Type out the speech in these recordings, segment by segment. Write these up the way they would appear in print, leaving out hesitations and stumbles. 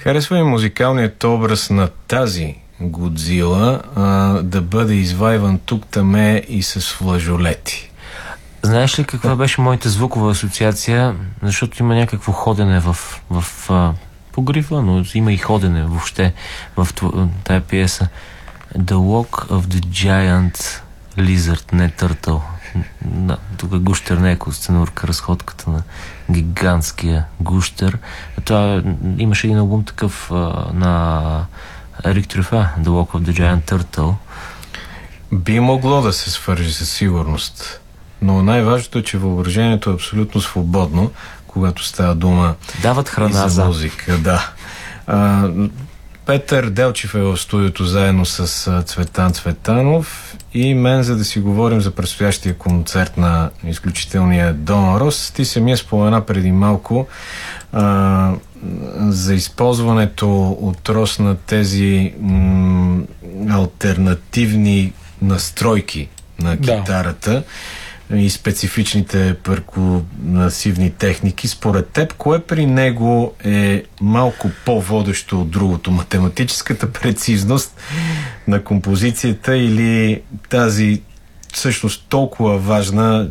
Харесва ми музикалният образ на тази Годзила да бъде извайван тук-таме и с флажолети. Знаеш ли каква беше моята звукова асоциация? Защото има някакво ходене в погрива, но има и ходене въобще в тая пиеса. The Walk of the Giant Lizard, не Turtle. Да, тук гущер не е костенурка, разходката на гигантския гущер. Това имаше един албум такъв на Ерик Трюфа, The Walk of the Giant Turtle. Би могло да се свържи със сигурност. Но най-важното е, че въображението е абсолютно свободно, когато става дума дават храна за музика. Да. Петър Делчев е в студиото заедно с Цветан Цветанов и мен, за да си говорим за предстоящия концерт на изключителния Дон Рос. Ти самия спомена преди малко за използването от Рос на тези алтернативни настройки на китарата и специфичните перкусивни техники. Според теб, кое при него е малко по-водещо от другото? Математическата прецизност на композицията или тази всъщност толкова важна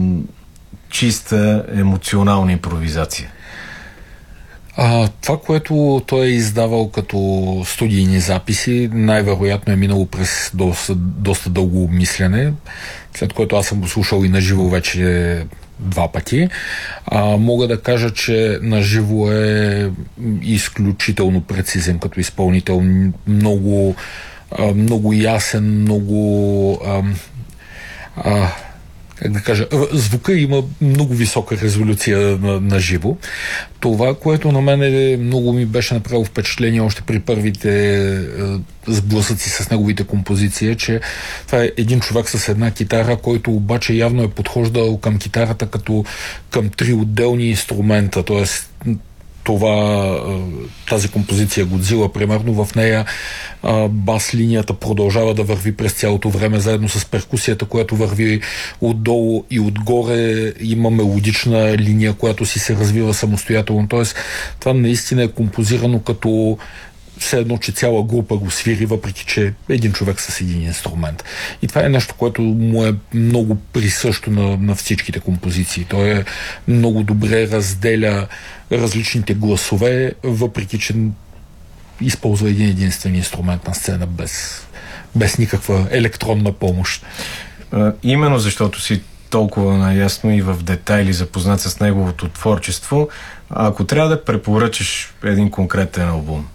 чиста емоционална импровизация? Това, което той е издавал като студийни записи, най-вероятно е минало през доста дълго обмисляне, след което аз съм го слушал и наживо вече 2 пъти. Мога да кажа, че наживо е изключително прецизен като изпълнител, много ясен, много как да кажа, звука има много висока резолюция на живо. Това, което на мен много ми беше направило впечатление още при първите сблъсъци с неговите композиции, е, че това е един човек с една китара, който обаче явно е подхождал към китарата като към 3 отделни инструмента, т.е. тази композиция Годзила, примерно, в нея бас линията продължава да върви през цялото време, заедно с перкусията, която върви отдолу и отгоре. Има мелодична линия, която си се развива самостоятелно. Тоест, това наистина е композирано като все едно, че цяла група го свири, въпреки че един човек с един инструмент. И това е нещо, което му е много присъщо на всичките композиции. Той е много добре разделя различните гласове, въпреки че използва един единствен инструмент на сцена без никаква електронна помощ. Именно защото си толкова наясно и в детайли запознат с неговото творчество, ако трябва да препоръчаш един конкретен албум,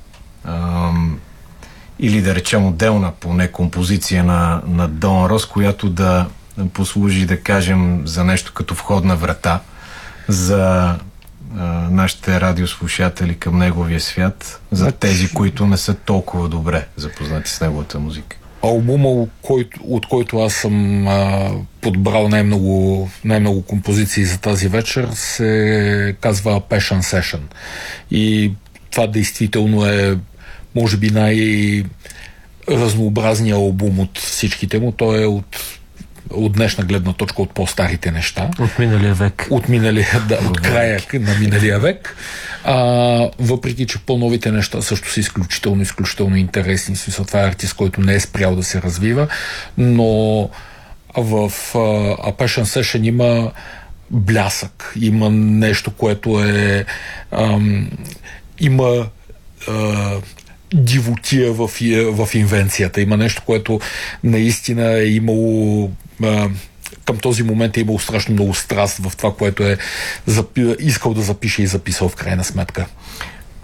или да речем отделна поне композиция на Дон Рос, която да послужи, да кажем, за нещо като входна врата за нашите радиослушатели към неговия свят, за тези, които не са толкова добре запознати с неговата музика. Албума, от който аз съм подбрал най-много композиции за тази вечер, се казва Passion Session. И това действително е, може би, най-разнообразният албум от всичките му. Той е от днешна гледна точка от по-старите неща. От миналия век. От края на миналия век. Въпреки че по-новите неща също са изключително интересни. Смисъл, това е артист, който не е спрял да се развива, но в A Passion Session има блясък. Има нещо, което е има дивотия в инвенцията. Има нещо, което наистина е имало към този момент е имало страшно много страст в това, което е искал да запише и записал в крайна сметка.